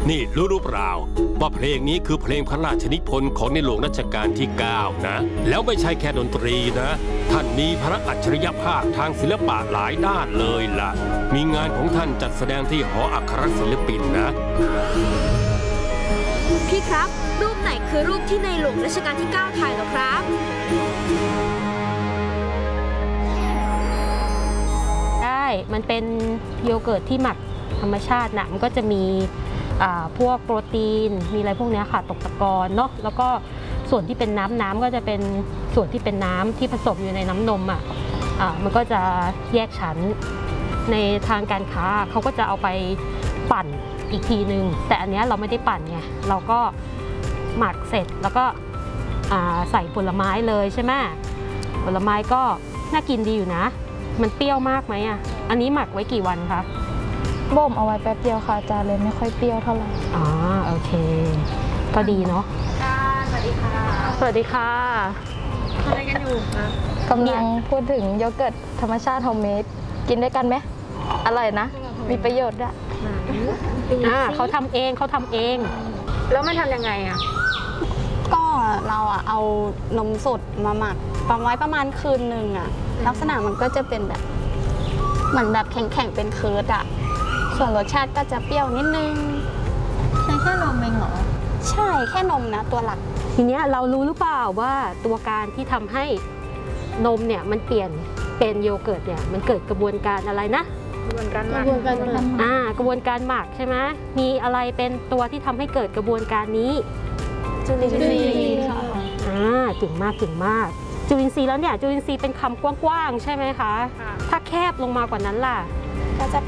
นี่รู้เปล่าว่าเพลงนี้คือเพลงพระราชนิพนธ์ของในหลวงรัชกาลที่ 9 นะแล้วไม่ใช่แค่ดนตรีนะท่านมีพระอัจฉริยภาพทางศิลปะหลายด้านเลยล่ะมีงานของท่านจัดแสดงที่หออัครศิลปินนะพี่ครับรูปไหนคือรูปที่ในหลวงรัชกาลที่ 9 ถ่ายเหรอครับได้มันเป็นโยเกิร์ตที่หมักธรรมชาตินะมันก็จะมีพวกโปรตีนมีอะไรพวกนี้ค่ะตกตะกอนเนาะแล้วก็ส่วนที่เป็นน้ำก็จะเป็นส่วนที่เป็นน้ำที่ผสมอยู่ในน้ำนมมันก็จะแยกชั้นในทางการค้าเขาก็จะเอาไปปั่นอีกทีนึงแต่อันนี้เราไม่ได้ปั่นไงเราก็หมักเสร็จแล้วก็ใส่ผลไม้เลยใช่ไหมผลไม้ก็น่ากินดีอยู่นะมันเปรี้ยวมากไหมอันนี้หมักไว้กี่วันคะบ่มเอาไว้แป๊บเดียวค่ะอาจารย์เลยไม่ค่อยเปรี้ยวเท่าไหร่โอเคก็ดีเนาะสวัสดีค่ะสวัสดีค่ะทำอะไรกันอยู่คะกำลังพูดถึงโยเกิร์ตธรรมชาติโฮมเมดกินด้วยกันไหมอร่อยนะมีประโยชน์ด้วยเขาทำเองแล้วมันทำยังไงก็เราเอานมสดมาหมักไว้ประมาณคืนหนึ่งลักษณะมันก็จะเป็นแบบเหมือนแบบแข็งๆเป็นเคิร์ดส่วนรสชาติก็จะเปรี้ยวนิดนึงใช้แค่นมเองเหรอใช่แค่นมนะตัวหลักทีนี้เรารู้หรือเปล่าว่าตัวการที่ทำให้นมเนี่ยมันเปลี่ยนเป็นโยเกิร์ตเนี่ยมันเกิดกระบวนการอะไรนะกระบวนการหมักกระบวนการหมักใช่ไหมมีอะไรเป็นตัวที่ทำให้เกิดกระบวนการนี้จุลินทรีย์ค่ะเก่งมากจุลินทรีย์แล้วเนี่ยจุลินทรีย์เป็นคำกว้างๆใช่ไหมคะถ้าแคบลงมากว่านั้นล่ะก็จะ